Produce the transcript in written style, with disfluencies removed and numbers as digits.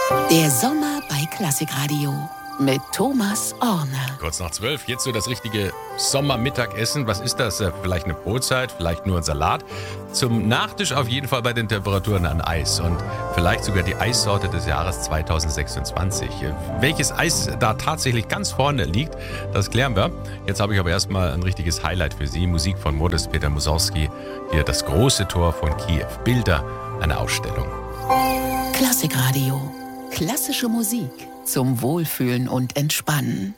Der Sommer bei Klassikradio mit Thomas Orner. Kurz nach 12, jetzt so das richtige Sommermittagessen. Was ist das? Vielleicht eine Brotzeit, vielleicht nur ein Salat. Zum Nachtisch auf jeden Fall bei den Temperaturen ein Eis und vielleicht sogar die Eissorte des Jahres 2026. Welches Eis da tatsächlich ganz vorne liegt, das klären wir. Jetzt habe ich aber erstmal ein richtiges Highlight für Sie. Musik von Modest Peter Mussorgsky. Hier das große Tor von Kiew. Bilder einer Ausstellung. Klassikradio. Klassische Musik zum Wohlfühlen und Entspannen.